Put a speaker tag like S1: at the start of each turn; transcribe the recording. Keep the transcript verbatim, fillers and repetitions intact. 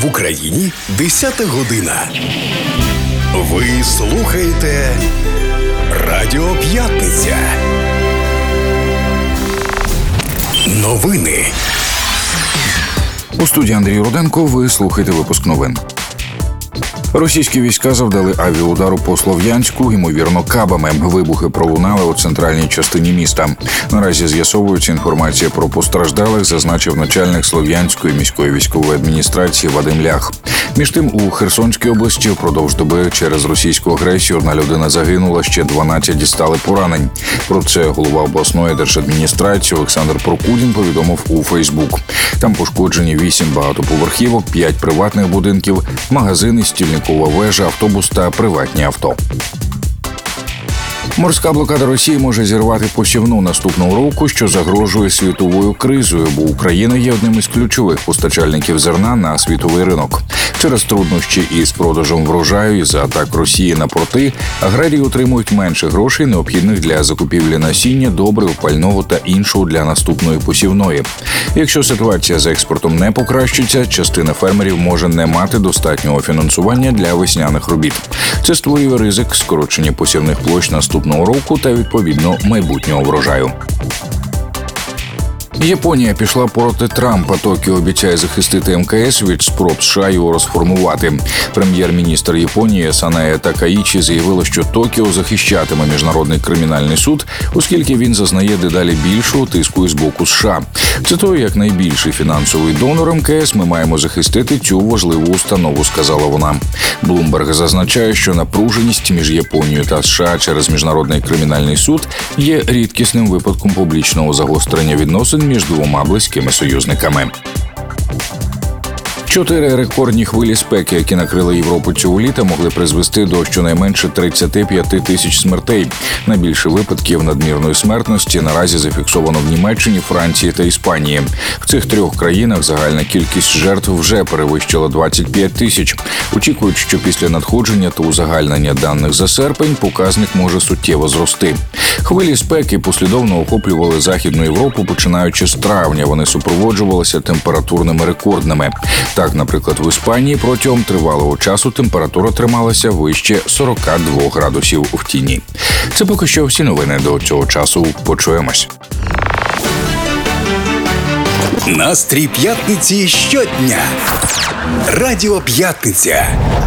S1: В Україні десята година. Ви слухаєте Радіо П'ятниця. Новини.
S2: У студії Андрій Руденко. Ви слухаєте випуск новин. Російські війська завдали авіаудару по Слов'янську, ймовірно, кабами. Вибухи пролунали у центральній частині міста. Наразі з'ясовується інформація про постраждалих, зазначив начальник Слов'янської міської військової адміністрації Вадим Лях. Між тим, у Херсонській області впродовж доби через російську агресію одна людина загинула, ще дванадцять дістали поранень. Про це голова обласної держадміністрації Олександр Прокудін повідомив у Фейсбук. Там пошкоджені вісім багатоповерхівок, п'ять приватних будинків, магазини, стільникова вежа, автобус та приватні авто. Морська блокада Росії може зірвати посівну наступного року, що загрожує світовою кризою, бо Україна є одним із ключових постачальників зерна на світовий ринок. Через труднощі із продажем врожаю із-за атак Росії на порти аграрії отримують менше грошей, необхідних для закупівлі насіння, добрив, пального та іншого для наступної посівної. Якщо ситуація з експортом не покращиться, частина фермерів може не мати достатнього фінансування для весняних робіт. Це створює ризик скорочення посівних площ наступного року та, відповідно, майбутнього врожаю. Японія пішла проти Трампа. Токіо обіцяє захистити ем ка ес від спроб США його розформувати. Прем'єр-міністр Японії Санае Такаїчі заявила, що Токіо захищатиме Міжнародний кримінальний суд, оскільки він зазнає дедалі більшого тиску із боку США. Цитую, як найбільший фінансовий донор ем ка ес ми маємо захистити цю важливу установу, сказала вона. Блумберг зазначає, що напруженість між Японією та США через Міжнародний кримінальний суд є рідкісним випадком публічного загострення відносин між двома близькими союзниками. Чотири рекордні хвилі спеки, які накрили Європу цього літа, могли призвести до щонайменше тридцять п'ять тисяч смертей. Найбільше випадків надмірної смертності наразі зафіксовано в Німеччині, Франції та Іспанії. В цих трьох країнах загальна кількість жертв вже перевищила двадцять п'ять тисяч. Очікують, що після надходження та узагальнення даних за серпень показник може суттєво зрости. Хвилі спеки послідовно охоплювали Західну Європу, починаючи з травня. Вони супроводжувалися температурними рекордними. Так, наприклад, в Іспанії протягом тривалого часу температура трималася вище сорок два градусів в тіні. Це поки що всі новини до цього часу. Почуємось.
S1: Настрій п'ятниці щодня. Радіо П'ятниця.